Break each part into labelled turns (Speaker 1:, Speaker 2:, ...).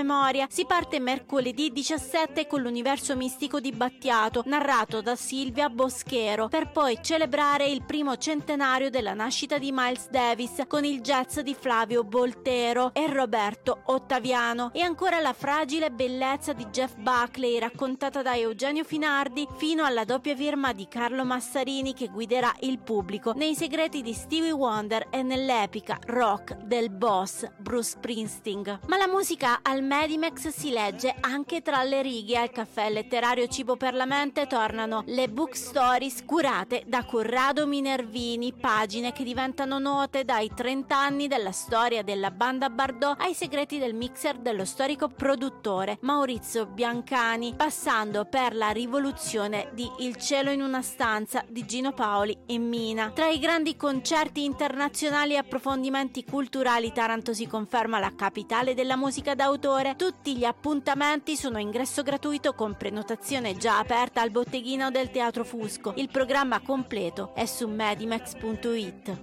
Speaker 1: memoria, si parte mercoledì 17 con l'universo mistico di Battiato, narrato da Silvia Boschero, per poi celebrare il primo centenario della nascita di Miles Davis con il jazz di Flavio Boltero e Roberto Ottaviano, e ancora la fragile bellezza di Jeff Buckley raccontata da Eugenio Finardi, fino alla doppia firma di Carlo Massarini che guiderà il pubblico nei segreti di Stevie Wonder e nell'epica rock del boss Bruce Springsteen. Ma la musica al Medimex si legge anche tra le righe. Al caffè letterario Cibo per la Mente tornano le book stories curate da Corrado Minervini, pagine che diventano note dai 30 anni della storia della banda Bardot ai segreti del mixer dello storico produttore Maurizio Biancani, passando per la rivoluzione di Il cielo in una stanza di Gino Paoli e Mina. Tra i grandi concerti internazionali e approfondimenti culturali, Taranto si conferma la capitale della musica d'autore. Tutti gli appuntamenti sono a ingresso gratuito con prenotazione già aperta al botteghino del Teatro Fusco. Il programma completo è su medimex.it.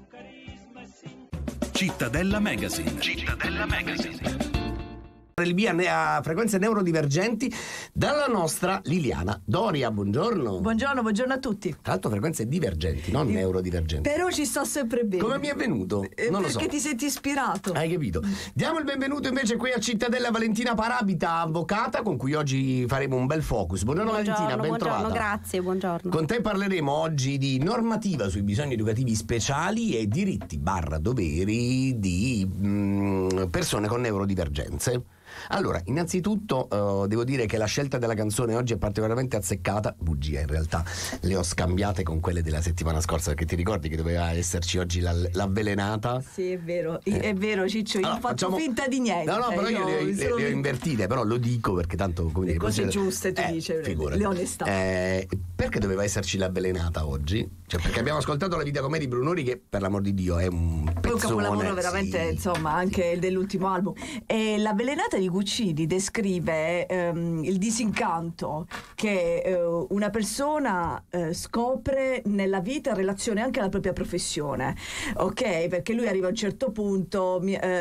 Speaker 2: Cittadella Magazine. Cittadella Magazine.
Speaker 3: Il via a frequenze neurodivergenti dalla nostra Liliana Doria. Buongiorno.
Speaker 4: Buongiorno a tutti.
Speaker 3: Tra l'altro frequenze divergenti, non neurodivergenti.
Speaker 4: Però ci sto sempre bene.
Speaker 3: Come mi è venuto? Non lo so.
Speaker 4: Perché ti senti ispirato.
Speaker 3: Hai capito? Diamo il benvenuto invece qui a Cittadella Valentina Parabita, avvocata, con cui oggi faremo un bel focus. Buongiorno Valentina, ben trovata.
Speaker 5: Buongiorno, grazie, buongiorno.
Speaker 3: Con te parleremo oggi di normativa sui bisogni educativi speciali e diritti / doveri di persone con neurodivergenze. Allora, innanzitutto devo dire che la scelta della canzone oggi è particolarmente azzeccata. Bugia, in realtà le ho scambiate con quelle della settimana scorsa, perché ti ricordi che doveva esserci oggi l'avvelenata?
Speaker 4: Sì, è vero, Ciccio, io faccio finta di niente.
Speaker 3: No, però io le ho invertite, però lo dico perché tanto come
Speaker 4: le cose giuste, tu dici, le onestà.
Speaker 3: Perché doveva esserci l'avvelenata oggi? Cioè, perché abbiamo ascoltato La vita com'è di Brunori, che per l'amor di Dio è un pezzone.
Speaker 4: Un capolavoro veramente,
Speaker 3: sì.
Speaker 4: Insomma, anche dell'ultimo album. E l'avvelenata di Guccini descrive il disincanto che una persona scopre nella vita in relazione anche alla propria professione, ok? Perché lui arriva a un certo punto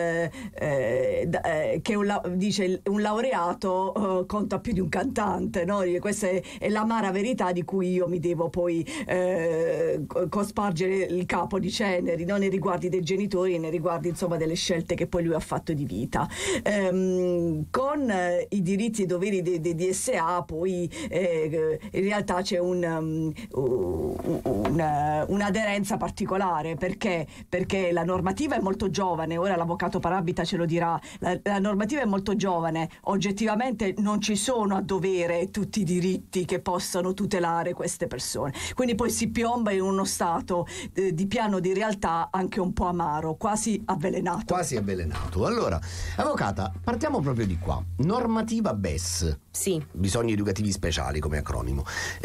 Speaker 4: che dice un laureato conta più di un cantante, no? Questa è l'amara verità di cui io mi devo poi cospargere il capo di ceneri, non nei riguardi dei genitori, nei riguardi insomma delle scelte che poi lui ha fatto di vita. Con i diritti e doveri dei DSA poi in realtà c'è un'aderenza particolare, perché la normativa è molto giovane. Ora l'avvocato Parabita ce lo dirà. La normativa è molto giovane, oggettivamente non ci sono a dovere tutti i diritti che possano tutelare queste persone, quindi poi si piomba in uno stato di piano di realtà anche un po' amaro, quasi avvelenato.
Speaker 3: Allora, avvocata, partiamo proprio di qua. Normativa BES.
Speaker 5: Sì.
Speaker 3: Bisogni educativi speciali come acronimo.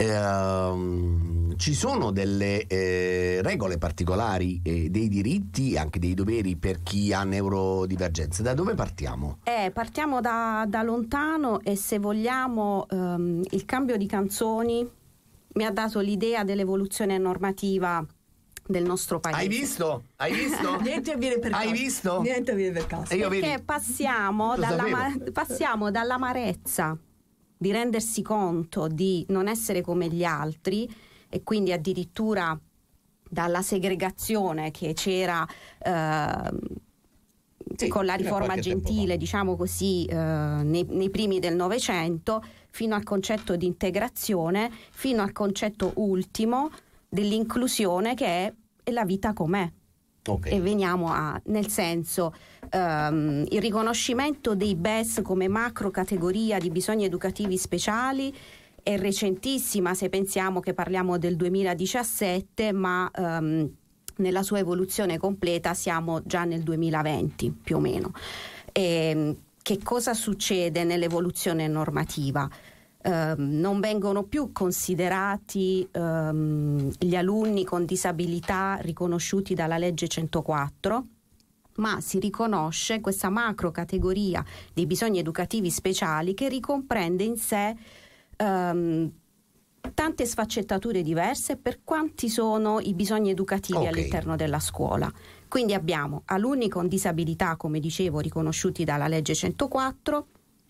Speaker 3: Ci sono delle regole particolari, dei diritti e anche dei doveri per chi ha neurodivergenze. Da dove partiamo?
Speaker 5: Partiamo da lontano, e se vogliamo il cambio di canzoni mi ha dato l'idea dell'evoluzione normativa del nostro paese.
Speaker 3: Hai visto?
Speaker 4: Niente avviene per caso.
Speaker 3: Hai visto?
Speaker 4: Niente avviene per caso.
Speaker 5: Perché passiamo dall'amarezza di rendersi conto di non essere come gli altri, e quindi addirittura dalla segregazione che c'era con la riforma Gentile, diciamo così, nei primi del Novecento, fino al concetto di integrazione, fino al concetto ultimo dell'inclusione, che è la vita com'è.
Speaker 3: Okay.
Speaker 5: E veniamo nel senso, il riconoscimento dei BES come macro categoria di bisogni educativi speciali è recentissima, se pensiamo che parliamo del 2017, ma nella sua evoluzione completa siamo già nel 2020 più o meno. Che cosa succede nell'evoluzione normativa? Non vengono più considerati gli alunni con disabilità riconosciuti dalla legge 104, ma si riconosce questa macro categoria dei bisogni educativi speciali, che ricomprende in sé tante sfaccettature diverse per quanti sono i bisogni educativi all'interno della scuola. Quindi abbiamo alunni con disabilità, come dicevo, riconosciuti dalla legge 104,